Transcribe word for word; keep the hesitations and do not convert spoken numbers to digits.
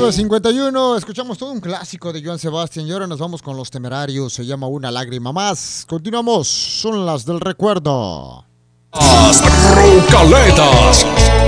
nueve cincuenta y uno, escuchamos todo un clásico de Joan Sebastián y ahora nos vamos con Los Temerarios, se llama Una lágrima más. Continuamos, son las del recuerdo. Las Rucaletas.